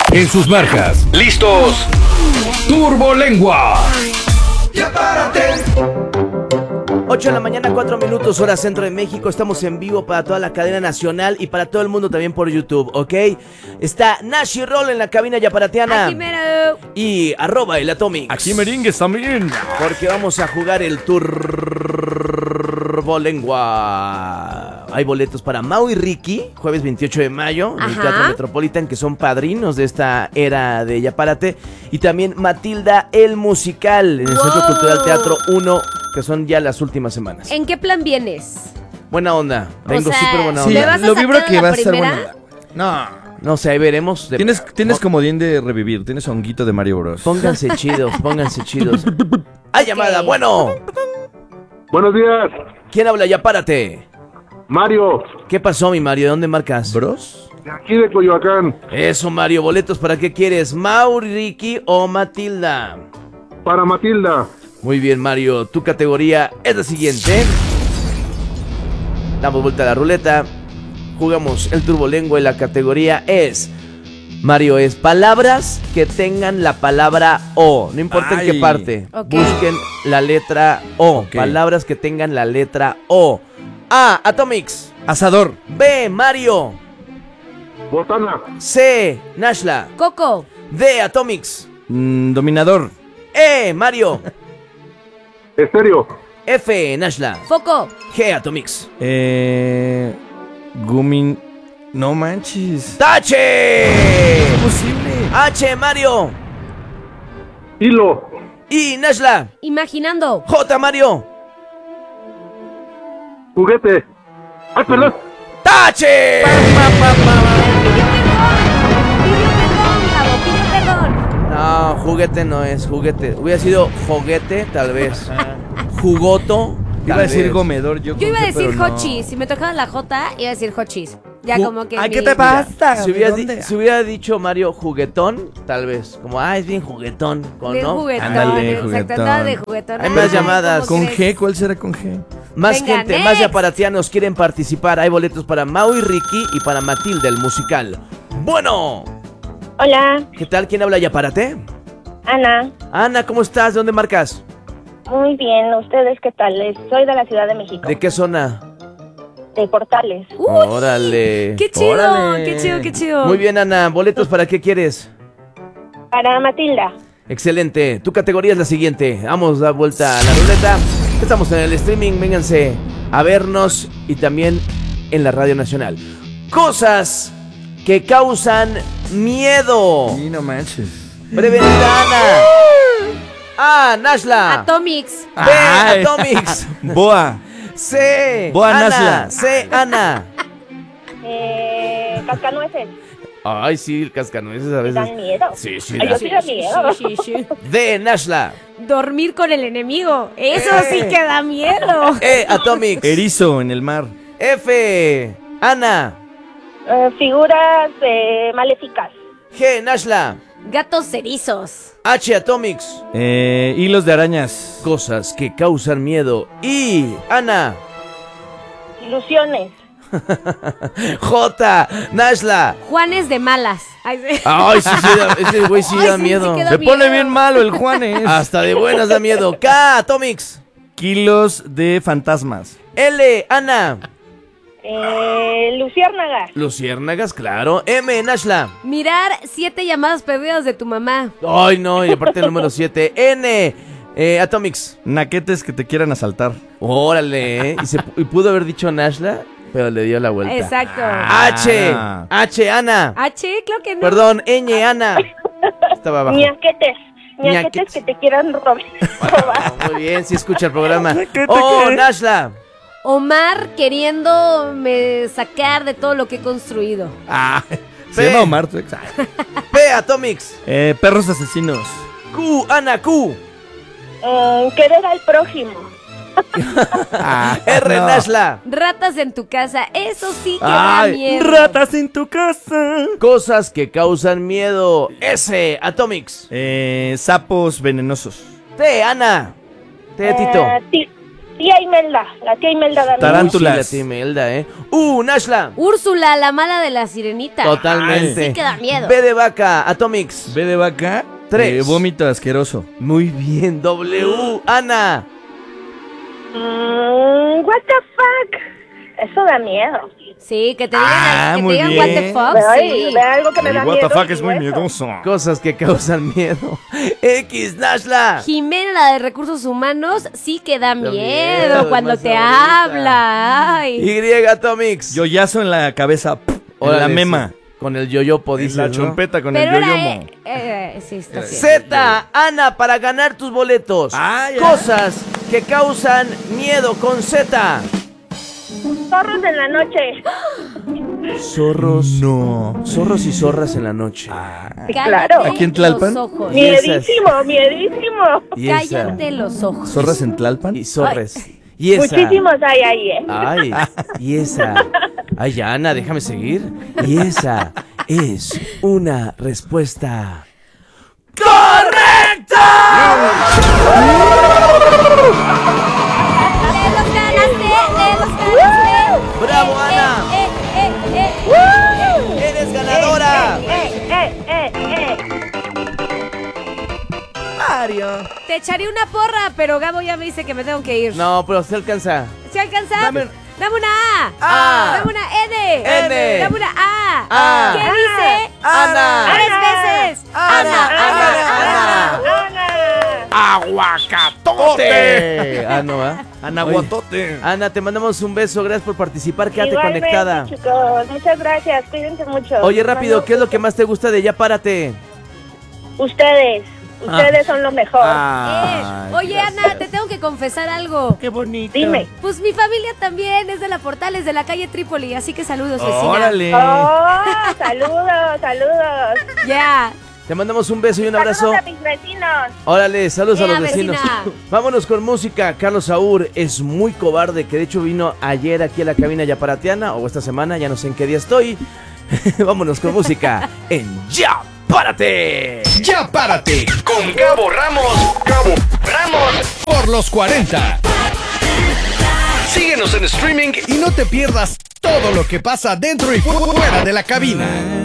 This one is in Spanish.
En sus marcas. ¡Listos! ¡Turbolengua! Ya párate. 8 de la mañana, 4 minutos, hora centro de México. Estamos en vivo para toda la cadena nacional y para todo el mundo también por YouTube, ¿ok? Está Nashi Roll en la cabina yaparateana. Aquí mero. Y @el Atomics. Aquí merengues también. Porque vamos a jugar el Turbolengua. Hay boletos para Mau y Ricky, jueves 28 de mayo, en el Ajá. Teatro Metropolitan, que son padrinos de esta era de Yapárate. Y también Matilda el Musical, en el Centro Cultural Teatro 1, que son ya las últimas semanas. ¿En qué plan vienes? Buena onda, vengo O sea, súper buena Sí, onda. ¿le vas a lo sacar vibro a que la va a estar primera? bueno. No. No sé, ahí veremos. Tienes comodín de revivir, tienes honguito de Mario Bros. Pónganse chidos, pónganse chidos. ¡Hay llamada! Bueno, Buenos días, ¿quién habla? Ya párate. Mario, ¿Qué pasó, mi Mario? ¿De dónde marcas? ¿Bros? de aquí de Coyoacán, Eso, Mario, boletos, ¿para qué quieres? ¿Mau, Ricky o Matilda? para Matilda. Muy bien, Mario, tu categoría es la siguiente. Damos vuelta a la ruleta. Jugamos el Turbolengua y la categoría es... Mario, es palabras que tengan la palabra O. No importa en qué Ay. parte. Ok. Busquen la letra O. Ok. Palabras que tengan la letra O. A, Atomics. Asador. B, Mario. Botana, C, Nashla. Coco. D, Atomics. Dominador. E, Mario. estéreo, F, Nashla. Foco. G, Atomics. Gumin. No manches. ¡Tache! Posible. H, Mario. hilo, I, Nashla. Imaginando. J, Mario. juguete. ¡Ay, perdón! ¡Tache! Pidió perdón. No, juguete no es juguete. Hubiera sido juguete, tal vez. Jugoto. Iba a tal decir vez. gomedor. Yo iba a decir pero no. hochis. Si me tocaba la J, iba a decir hochis. Ya como que. Ay, mi- ¿qué te pasa? Si hubiera, ¿De dónde? si hubiera dicho Mario juguetón, tal vez. Como, es bien juguetón. Con, De ¿no? juguetón. Ándale, Exacto, juguetón. andaba de juguetón. Hay más Ay, llamadas. ¿cómo ¿Con crees? G? ¿Cuál será con G? Más Venga, gente, next. más yaparatianos quieren participar. Hay boletos para Mau y Ricky y para Matilda, el musical. Bueno, Hola, ¿qué tal? ¿Quién habla yaparate? Ana. Ana, ¿cómo estás? ¿De dónde marcas? Muy bien, ¿ustedes qué tal? Soy de la Ciudad de México, ¿De qué zona? de Portales. Uy, Órale. ¡Qué chido! Órale. ¡Qué chido, qué chido! Muy bien, Ana. ¿Boletos para qué quieres? Para Matilda. Excelente. Tu categoría es la siguiente. Vamos a dar vuelta a la ruleta. Estamos en el streaming. Vénganse a vernos y también en la Radio Nacional. Cosas que causan miedo. Sí, no manches. Brevedad, Ana. A, Nashla. Atomics. B, Ay. Atomics. Boa. C, Boa, Ana. Nashla. C, Ana. Cascanueces. Ay, sí, el cascanueces a veces. Dan miedo. Sí, sí, Ay, da. yo sí da miedo. Sí. D, Nashla. Dormir con el enemigo. Eso sí que da miedo. E, Atomics. Erizo en el mar. F, Ana. Figuras maléficas. G, Nashla. Gatos erizos. H, Atomics. Hilos de arañas. Cosas que causan miedo. I, Ana. Ilusiones. J, Nashla. Juanes de malas. Ay, sí. Ay, sí, ese güey sí Ay, da sí, miedo. sí que da Se pone miedo. bien malo el Juanes. Hasta de buenas da miedo. K, Atomics. Kilos de fantasmas. L, Ana. Luciérnagas. Luciérnagas, claro. M, Nashla. Mirar 7 llamadas perdidas de tu mamá. Ay, no, y aparte el número 7. N, Atomics. Naquetes que te quieran asaltar. Órale, y pudo haber dicho Nashla, pero le dio la vuelta. Exacto. H, Ana. H, claro que no. Perdón, Ñ, Ana. Estaba abajo. Ñaquetes. Ñaquetes. Ñaquetes que te quieran robar. Muy bien, sí escucha el programa. Oh, Nashla. Omar queriéndome sacar de todo lo que he construido. Se llama Omar, tu ex. P, Atomics. Perros asesinos. Q, Ana, Q. Querer al prójimo. R, no. Nashla. Ratas en tu casa. Eso sí que da Ay, miedo. ratas en tu casa. Cosas que causan miedo. S, Atomics. Sapos venenosos. T, Ana. T, Tito. tía Imelda. La tía Imelda Damián. Tarántulas. Sí, la tía Imelda, ¿eh? Nashla. Úrsula, la mala de la sirenita. Totalmente. Sí que da miedo. B de vaca, Atomics. B de vaca. 3. Vómito asqueroso. Muy bien, W. Ana. What the fuck. Eso da miedo. Sí, que te digan, que te muy digan bien. what the fuck, Ay, sí. ve algo que me da miedo. miedoso. Cosas que causan miedo. X, Nashla. Jimena, la de recursos humanos, sí que da miedo miedo, cuando es te más favorita. habla. Ay. Y, Atomics. Yoyazo en la cabeza. En Órale, la sí. mema. Con el yoyopo, En dices, la ¿no? chompeta con Pero el era, yoyomo. sí, está bien. Z, Ana, para ganar tus boletos. Ah, ya. Cosas que causan miedo con Z. Zorros en la noche. Zorros. No. Zorros y zorras en la noche. Sí, Cállate claro. ¿Aquí en Tlalpan? los ojos. Y esas. Miedísimo, miedísimo. Y esa. Cállate los ojos. ¿Zorras en Tlalpan? Y zorres. Y esa. Muchísimos hay ahí, Ay, y esa. Ay, Ana, déjame seguir. Y esa es una respuesta correcta. ¡Te los ganaste! ¡Te los ganaste! ¡Bravo, Ana! ¡Eres ganadora! Mario. Te echaré una porra, pero Gabo ya me dice que me tengo que ir. No, pero se alcanza. ¿Se alcanza? Dame- Dame una A. A. Dame una N. N. Dame una A. A. ¿Qué dice? Ana. 3 veces. Ana. ¡Aguacatote! Ah, no, ¿ah? Anahuatote. Oye, Ana, te mandamos un beso. Gracias por participar. Quédate Igualmente, conectada. chicos. Muchas gracias. Cuídense mucho. Oye, rápido, ¿qué es lo que más te gusta de Ya Párate? Ustedes. Ustedes son lo mejor. Oye, Ana, te tengo que confesar algo. Qué bonito. Dime. Pues mi familia también es de la Portales, de la calle Trípoli, así que saludos, vecina. Órale. Oh, saludos, saludos. Ya. Te mandamos un beso y un abrazo. Saludos a mis vecinos. Órale, saludos a Ea, los vecinos. vecina. Vámonos con música. Carlos Saúl es muy cobarde, que de hecho vino ayer aquí a la cabina Yaparateana, o esta semana, ya no sé en qué día estoy. Vámonos con música en Ya Párate. Ya párate con Gabo Ramos. Gabo Ramos por los 40. Síguenos en streaming y no te pierdas todo lo que pasa dentro y fuera de la cabina.